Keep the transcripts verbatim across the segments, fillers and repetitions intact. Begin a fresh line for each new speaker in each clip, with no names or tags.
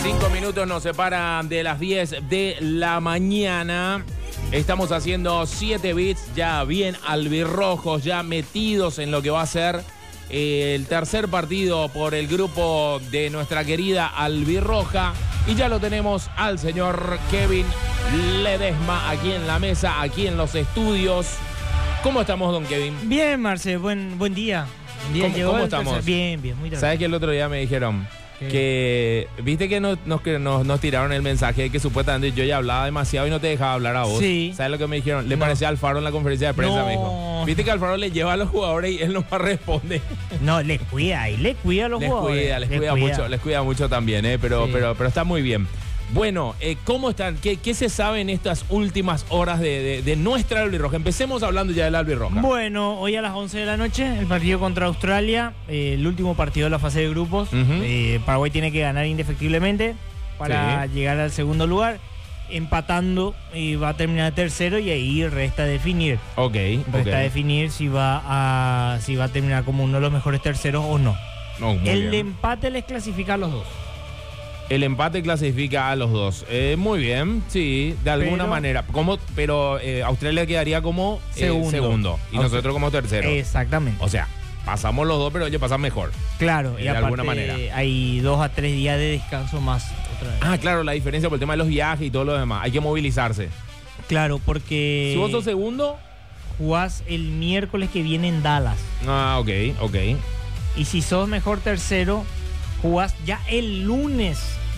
Cinco minutos nos separan de las diez de la mañana. Estamos haciendo siete bits, ya bien albirrojos, ya metidos en lo que va a ser eh, el tercer partido por el grupo de nuestra querida albirroja. Y ya lo tenemos al señor Kevin Ledesma aquí en la mesa, aquí en los estudios. ¿Cómo estamos, don Kevin?
Bien, Marce, buen, buen día. Bien,
¿Cómo, ¿cómo estamos?
Tercer. Bien, bien, muy bien.
¿Sabes que el otro día me dijeron que, viste que nos, nos, nos, nos tiraron el mensaje de que supuestamente yo ya hablaba demasiado y no te dejaba hablar a vos?
Sí.
¿Sabes lo que me dijeron? Le
No.
parecía a Alfaro en la conferencia de prensa,
No.
me dijo. Viste que Alfaro le lleva a los jugadores y él no más responde.
No, les cuida y les cuida a los
Les
jugadores.
cuida, les, cuida, mucho, les cuida mucho también, ¿eh? pero,
Sí.
pero, pero está muy bien. Bueno, eh, ¿cómo están? ¿Qué, ¿Qué se sabe en estas últimas horas de, de, de nuestra albirroja? Empecemos hablando ya del albirroja.
Bueno, hoy a las once de la noche, el partido contra Australia, eh, el último partido de la fase de grupos.
Uh-huh.
eh, Paraguay tiene que ganar indefectiblemente para
Sí.
llegar al segundo lugar. Empatando, y va a terminar tercero y ahí resta definir.
Ok,
Resta
ok.
definir si va a si va a terminar como uno de los mejores terceros o no.
No, muy
El
bien.
empate les clasifica a los dos.
El empate clasifica a los dos. Eh, muy bien, sí, de alguna
Pero-
manera. Como, pero eh, Australia quedaría como eh,
Segundo.
segundo y
Austra-
nosotros como tercero.
Exactamente.
O sea, pasamos los dos, pero ellos pasan mejor.
Claro, y
de
aparte
alguna manera.
hay dos a tres días de descanso más otra vez.
Ah, claro, la diferencia por el tema de los viajes y todo lo demás. Hay que movilizarse.
Claro, porque
Si vos sos segundo,
jugás el miércoles que viene en Dallas.
ah, ok, ok.
Y si sos mejor tercero, jugás ya el lunes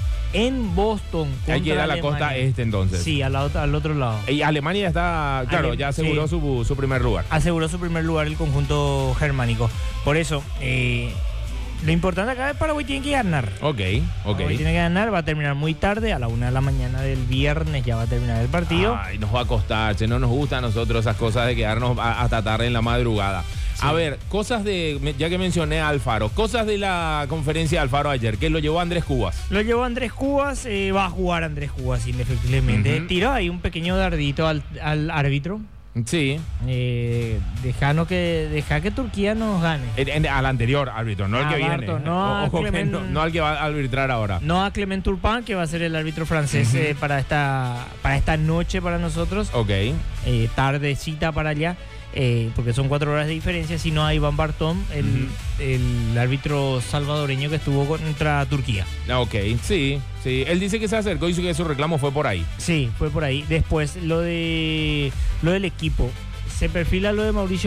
en Boston.
Hay que ir
contra
a la
Alemania.
costa este entonces.
Sí, a la otra- al otro lado.
Y Alemania ya está, claro,
Ale-
ya aseguró
sí.
su, su primer lugar.
Aseguró su primer lugar el conjunto germánico. Por eso, eh, lo importante acá es Paraguay tiene que ganar.
Ok, ok.
Paraguay tiene que ganar, va a terminar muy tarde, a la una de la mañana del viernes ya va a terminar el partido.
Ay, nos va a costar, che, no nos gusta a nosotros esas cosas de quedarnos a- hasta tarde en la madrugada.
Sí.
A ver, cosas de, me- ya que mencioné a Alfaro, cosas de la conferencia de Alfaro ayer, que lo llevó Andrés Cubas.
Lo llevó Andrés Cubas, eh, va a jugar Andrés Cubas indefectiblemente.
Ujú.
Tiró ahí un pequeño dardito al, al árbitro.
Sí,
Eh, dejanos que, deja que Turquía nos gane.
en- en- al anterior árbitro, no el
Ah,
que
Barto,
viene.
no a
Ojo que
Clement-
no, no al que va a arbitrar ahora.
No a Clement Turpin, que va a ser el árbitro francés
Ujú.
eh, para, esta, para esta noche para nosotros.
Ok,
Eh, tardecita para allá, eh, porque son cuatro horas de diferencia, sino a Iván Bartón, el,
Ujú.
el árbitro salvadoreño que estuvo contra Turquía.
ok, sí, sí. Él dice que se acercó y dice que su reclamo fue por ahí.
Sí, fue por ahí. Después, lo de lo del equipo. Se perfila lo de Mauricio